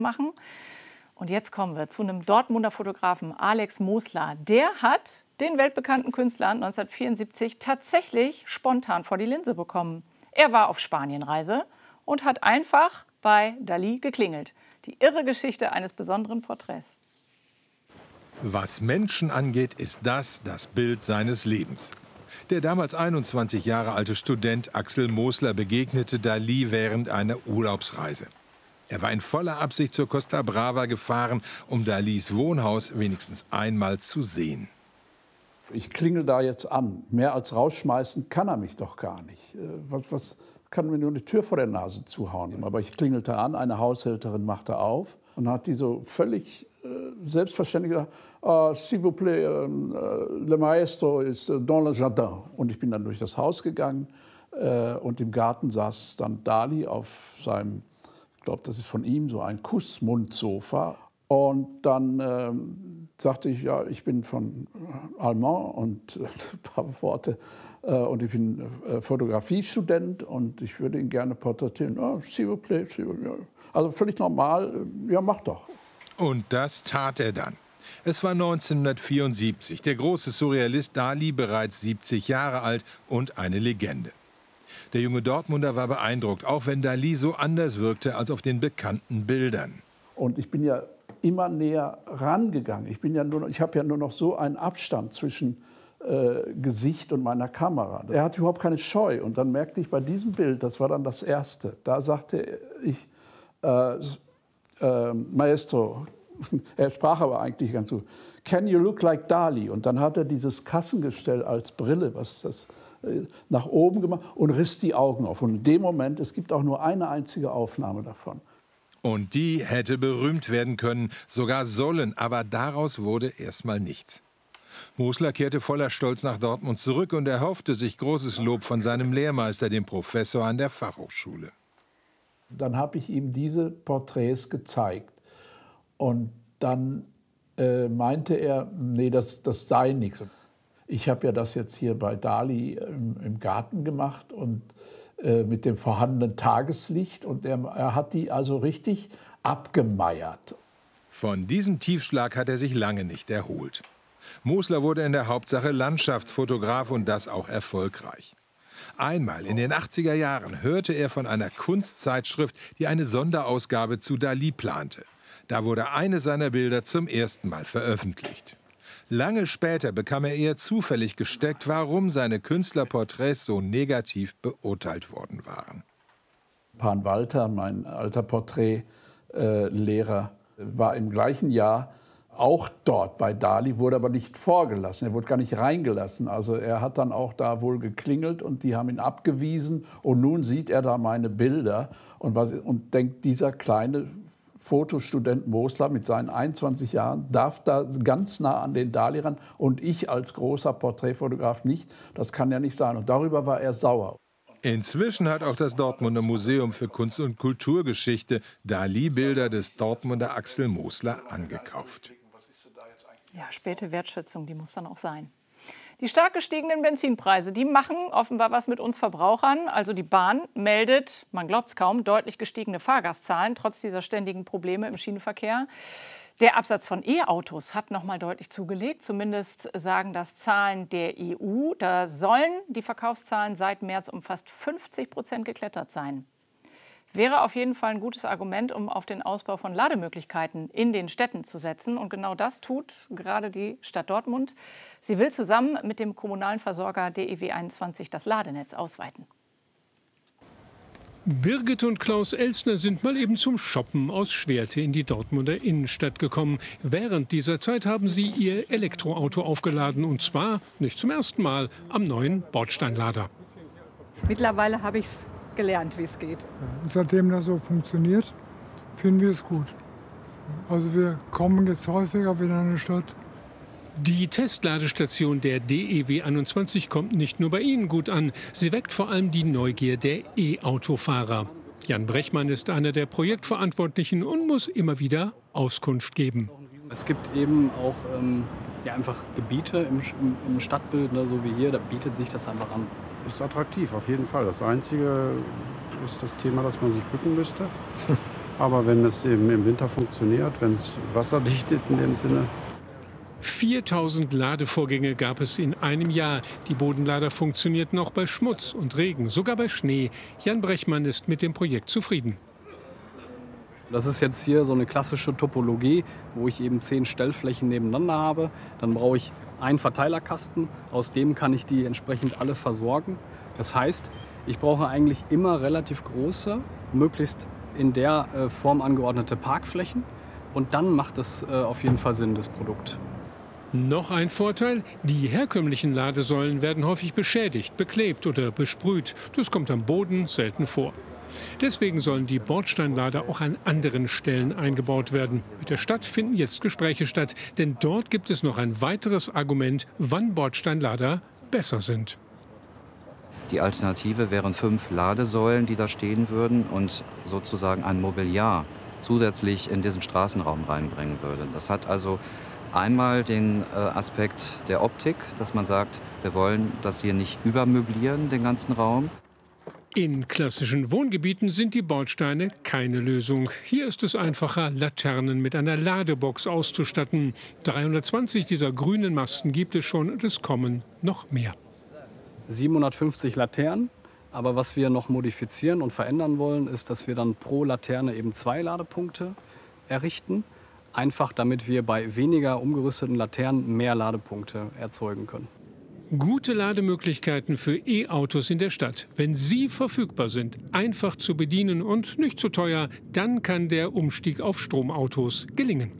machen. Und jetzt kommen wir zu einem Dortmunder Fotografen, Alex Mosler. Der hat den weltbekannten Künstler 1974 tatsächlich spontan vor die Linse bekommen. Er war auf Spanienreise und hat einfach bei Dalí geklingelt. Die irre Geschichte eines besonderen Porträts. Was Menschen angeht, ist das Bild seines Lebens. Der damals 21 Jahre alte Student Axel Mosler begegnete Dalí während einer Urlaubsreise. Er war in voller Absicht zur Costa Brava gefahren, um Dalís Wohnhaus wenigstens einmal zu sehen. Ich klingel da jetzt an. Mehr als rausschmeißen kann er mich doch gar nicht. Was kann mir nur die Tür vor der Nase zuhauen? Aber ich klingelte an, eine Haushälterin machte auf und hat die so völlig selbstverständlich gesagt, s'il vous plaît, le maestro ist dans le jardin. Und ich bin dann durch das Haus gegangen und im Garten saß dann Dalí auf seinem, ich glaube, das ist von ihm, so ein Kussmundsofa. Und dann sagte ich, ja, ich bin von Allemand und ein paar Worte. Und ich bin Fotografiestudent und ich würde ihn gerne porträtieren. Oh, s'il vous plaît, s'il vous plaît. Also völlig normal, ja, mach doch. Und das tat er dann. Es war 1974, der große Surrealist Dalí bereits 70 Jahre alt und eine Legende. Der junge Dortmunder war beeindruckt, auch wenn Dalí so anders wirkte als auf den bekannten Bildern. Und ich bin ja immer näher rangegangen. Ich habe ja nur noch so einen Abstand zwischen Gesicht und meiner Kamera. Er hatte überhaupt keine Scheu. Und dann merkte ich bei diesem Bild, das war dann das erste, da sagte ich, Maestro, er sprach aber eigentlich ganz gut, can you look like Dalí? Und dann hat er dieses Kassengestell als Brille, was das nach oben gemacht und riss die Augen auf. Und in dem Moment, es gibt auch nur eine einzige Aufnahme davon. Und die hätte berühmt werden können, sogar sollen, aber daraus wurde erstmal nichts. Mosler kehrte voller Stolz nach Dortmund zurück und erhoffte sich großes Lob von seinem Lehrmeister, dem Professor an der Fachhochschule. Dann habe ich ihm diese Porträts gezeigt und dann meinte er, nee, das sei nichts. Ich habe ja das jetzt hier bei Dalí im Garten gemacht und mit dem vorhandenen Tageslicht und er hat die also richtig abgemeiert. Von diesem Tiefschlag hat er sich lange nicht erholt. Mosler wurde in der Hauptsache Landschaftsfotograf und das auch erfolgreich. Einmal in den 80er Jahren hörte er von einer Kunstzeitschrift, die eine Sonderausgabe zu Dalí plante. Da wurde eine seiner Bilder zum ersten Mal veröffentlicht. Lange später bekam er eher zufällig gesteckt, warum seine Künstlerporträts so negativ beurteilt worden waren. Pan Walter, mein alter Porträtlehrer, war im gleichen Jahr auch dort bei Dalí, wurde aber nicht vorgelassen. Er wurde gar nicht reingelassen. Also er hat dann auch da wohl geklingelt und die haben ihn abgewiesen. Und nun sieht er da meine Bilder und denkt, dieser kleine Fotostudent Mosler mit seinen 21 Jahren darf da ganz nah an den Dalí ran und ich als großer Porträtfotograf nicht. Das kann ja nicht sein. Und darüber war er sauer. Inzwischen hat auch das Dortmunder Museum für Kunst- und Kulturgeschichte Dalí-Bilder des Dortmunder Axel Mosler angekauft. Ja, späte Wertschätzung, die muss dann auch sein. Die stark gestiegenen Benzinpreise, die machen offenbar was mit uns Verbrauchern. Also die Bahn meldet, man glaubt es kaum, deutlich gestiegene Fahrgastzahlen, trotz dieser ständigen Probleme im Schienenverkehr. Der Absatz von E-Autos hat noch mal deutlich zugelegt. Zumindest sagen das Zahlen der EU. Da sollen die Verkaufszahlen seit März um fast 50% geklettert sein. Wäre auf jeden Fall ein gutes Argument, um auf den Ausbau von Lademöglichkeiten in den Städten zu setzen. Und genau das tut gerade die Stadt Dortmund. Sie will zusammen mit dem kommunalen Versorger DEW 21 das Ladenetz ausweiten. Birgit und Klaus Elsner sind mal eben zum Shoppen aus Schwerte in die Dortmunder Innenstadt gekommen. Während dieser Zeit haben sie ihr Elektroauto aufgeladen. Und zwar nicht zum ersten Mal am neuen Bordsteinlader. Mittlerweile habe ich es gelernt, wie es geht. Seitdem das so funktioniert, finden wir es gut. Also wir kommen jetzt häufiger wieder in die Stadt. Die Testladestation der DEW 21 kommt nicht nur bei Ihnen gut an. Sie weckt vor allem die Neugier der E-Autofahrer. Jan Brechmann ist einer der Projektverantwortlichen und muss immer wieder Auskunft geben. Es gibt eben auch einfach Gebiete im Stadtbild, ne, so wie hier, da bietet sich das einfach an. Ist attraktiv, auf jeden Fall. Das Einzige ist das Thema, dass man sich bücken müsste. Aber wenn es eben im Winter funktioniert, wenn es wasserdicht ist in dem Sinne. 4000 Ladevorgänge gab es in einem Jahr. Die Bodenlader funktionierten auch bei Schmutz und Regen, sogar bei Schnee. Jan Brechmann ist mit dem Projekt zufrieden. Das ist jetzt hier so eine klassische Topologie, wo ich eben 10 Stellflächen nebeneinander habe. Dann brauche ich einen Verteilerkasten, aus dem kann ich die entsprechend alle versorgen. Das heißt, ich brauche eigentlich immer relativ große, möglichst in der Form angeordnete Parkflächen. Und dann macht es auf jeden Fall Sinn, das Produkt. Noch ein Vorteil, die herkömmlichen Ladesäulen werden häufig beschädigt, beklebt oder besprüht. Das kommt am Boden selten vor. Deswegen sollen die Bordsteinlader auch an anderen Stellen eingebaut werden. Mit der Stadt finden jetzt Gespräche statt, denn dort gibt es noch ein weiteres Argument, wann Bordsteinlader besser sind. Die Alternative wären 5 Ladesäulen, die da stehen würden und sozusagen ein Mobiliar zusätzlich in diesen Straßenraum reinbringen würde. Das hat also einmal den Aspekt der Optik, dass man sagt, wir wollen das hier nicht übermöblieren, den ganzen Raum. In klassischen Wohngebieten sind die Bordsteine keine Lösung. Hier ist es einfacher, Laternen mit einer Ladebox auszustatten. 320 dieser grünen Masten gibt es schon und es kommen noch mehr. 750 Laternen. Aber was wir noch modifizieren und verändern wollen, ist, dass wir dann pro Laterne eben 2 Ladepunkte errichten. Einfach damit wir bei weniger umgerüsteten Laternen mehr Ladepunkte erzeugen können. Gute Lademöglichkeiten für E-Autos in der Stadt. Wenn sie verfügbar sind, einfach zu bedienen und nicht zu teuer, dann kann der Umstieg auf Stromautos gelingen.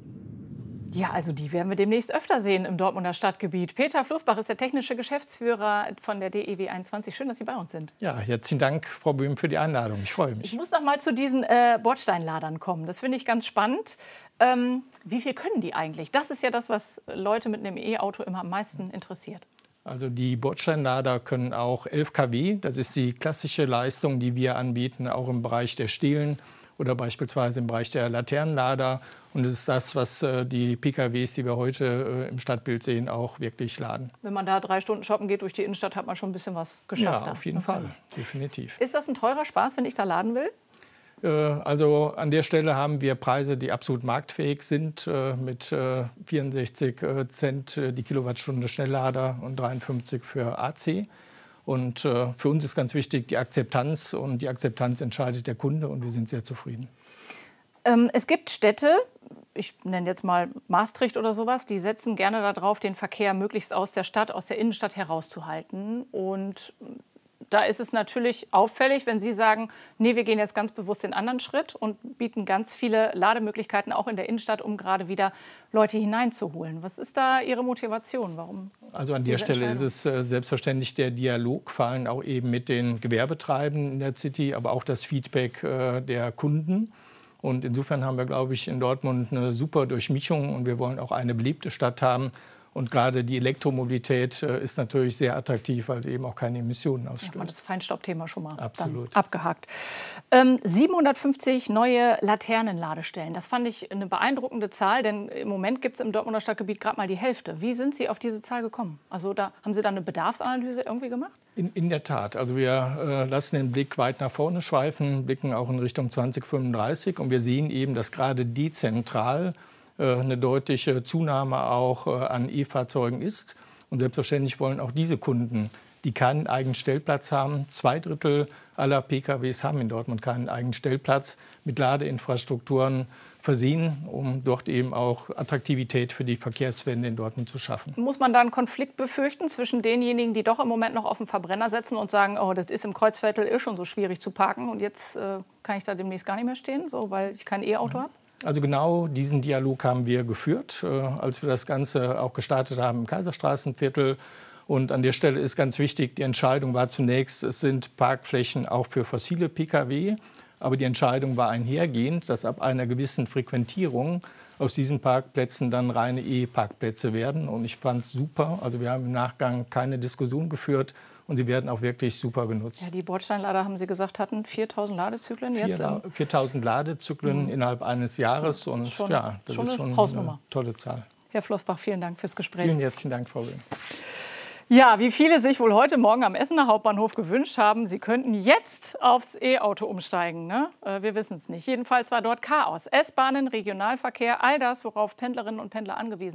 Ja, also die werden wir demnächst öfter sehen im Dortmunder Stadtgebiet. Peter Floßbach ist der technische Geschäftsführer von der DEW 21. Schön, dass Sie bei uns sind. Ja, herzlichen Dank, Frau Böhm, für die Einladung. Ich freue mich. Ich muss noch mal zu diesen Bordsteinladern kommen. Das finde ich ganz spannend. Wie viel können die eigentlich? Das ist ja das, was Leute mit einem E-Auto immer am meisten interessiert. Also die Bordsteinlader können auch 11 kW. Das ist die klassische Leistung, die wir anbieten, auch im Bereich der Stelen oder beispielsweise im Bereich der Laternenlader. Und das ist das, was die PKWs, die wir heute im Stadtbild sehen, auch wirklich laden. Wenn man da 3 Stunden shoppen geht durch die Innenstadt, hat man schon ein bisschen was geschafft. Ja, auf jeden Fall, definitiv. Ist das ein teurer Spaß, wenn ich da laden will? Also an der Stelle haben wir Preise, die absolut marktfähig sind, mit 64 Cent die Kilowattstunde Schnelllader und 53 für AC. Und für uns ist ganz wichtig die Akzeptanz. Und die Akzeptanz entscheidet der Kunde und wir sind sehr zufrieden. Es gibt Städte, ich nenne jetzt mal Maastricht oder sowas, die setzen gerne darauf, den Verkehr möglichst aus der Stadt, aus der Innenstadt herauszuhalten. Und da ist es natürlich auffällig, wenn Sie sagen, nee, wir gehen jetzt ganz bewusst den anderen Schritt und bieten ganz viele Lademöglichkeiten auch in der Innenstadt, um gerade wieder Leute hineinzuholen. Was ist da Ihre Motivation? Warum? Also an der Stelle ist es selbstverständlich der Dialog, vor allem auch eben mit den Gewerbetreibenden in der City, aber auch das Feedback der Kunden. Und insofern haben wir, glaube ich, in Dortmund eine super Durchmischung und wir wollen auch eine beliebte Stadt haben. Und gerade die Elektromobilität ist natürlich sehr attraktiv, weil sie eben auch keine Emissionen ausstößt. Ja, das Feinstaubthema schon mal absolut abgehakt. 750 neue Laternenladestellen. Das fand ich eine beeindruckende Zahl, denn im Moment gibt es im Dortmunder Stadtgebiet gerade mal die Hälfte. Wie sind Sie auf diese Zahl gekommen? Also haben Sie da eine Bedarfsanalyse irgendwie gemacht? In der Tat. Also wir lassen den Blick weit nach vorne schweifen, blicken auch in Richtung 2035. Und wir sehen eben, dass gerade dezentral eine deutliche Zunahme auch an E-Fahrzeugen ist. Und selbstverständlich wollen auch diese Kunden, die keinen eigenen Stellplatz haben, 2/3 aller PKWs haben in Dortmund keinen eigenen Stellplatz, mit Ladeinfrastrukturen versehen, um dort eben auch Attraktivität für die Verkehrswende in Dortmund zu schaffen. Muss man da einen Konflikt befürchten zwischen denjenigen, die doch im Moment noch auf den Verbrenner setzen und sagen, oh, das ist im Kreuzviertel schon so schwierig zu parken und jetzt kann ich da demnächst gar nicht mehr stehen, so, weil ich kein E-Auto habe? Also genau diesen Dialog haben wir geführt, als wir das Ganze auch gestartet haben im Kaiserstraßenviertel. Und an der Stelle ist ganz wichtig, die Entscheidung war zunächst, es sind Parkflächen auch für fossile Pkw. Aber die Entscheidung war einhergehend, dass ab einer gewissen Frequentierung aus diesen Parkplätzen dann reine E-Parkplätze werden. Und ich fand es super. Also wir haben im Nachgang keine Diskussion geführt. Und sie werden auch wirklich super genutzt. Ja, die Bordsteinlader, haben Sie gesagt, hatten 4.000 Ladezyklen jetzt? 4.000 Ladezyklen innerhalb eines Jahres. Und schon, ja, das ist schon Hausnummer. eine tolle Zahl. Herr Floßbach, vielen Dank fürs Gespräch. Vielen herzlichen Dank, Frau Böhm. Ja, wie viele sich wohl heute Morgen am Essener Hauptbahnhof gewünscht haben, sie könnten jetzt aufs E-Auto umsteigen. Ne? Wir wissen es nicht. Jedenfalls war dort Chaos. S-Bahnen, Regionalverkehr, all das, worauf Pendlerinnen und Pendler angewiesen sind.